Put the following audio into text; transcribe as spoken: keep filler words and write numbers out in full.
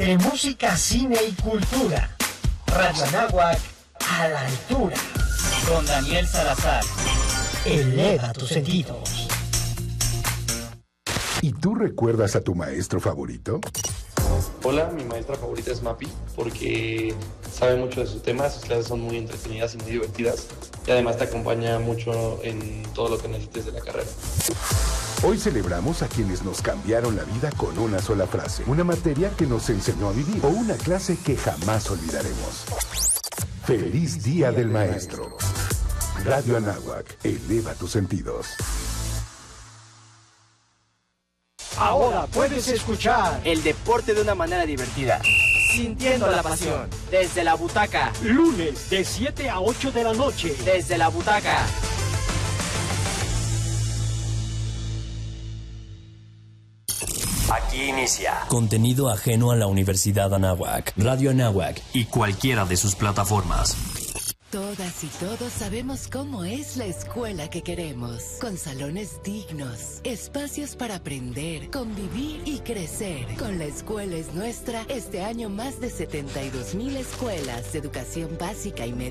De música, cine y cultura. Radio Anáhuac a la altura. Con Daniel Salazar. Eleva tus sentidos. ¿Y tú recuerdas a tu maestro favorito? Hola, mi maestra favorita es Mapi porque sabe mucho de sus temas, sus clases son muy entretenidas y muy divertidas y además te acompaña mucho en todo lo que necesites de la carrera. Hoy celebramos a quienes nos cambiaron la vida con una sola frase, una materia que nos enseñó a vivir o una clase que jamás olvidaremos. ¡Feliz Día del Maestro! Radio Anáhuac, eleva tus sentidos. Ahora puedes escuchar El deporte de una manera divertida, sintiendo la pasión. Desde la butaca. lunes de siete a ocho de la noche. Desde la butaca. Aquí inicia contenido ajeno a la Universidad Anáhuac, Radio Anáhuac y cualquiera de sus plataformas. Todas y todos sabemos cómo es la escuela que queremos, con salones dignos, espacios para aprender, convivir y crecer. Con La Escuela es Nuestra, este año más de setenta y dos mil escuelas de educación básica y media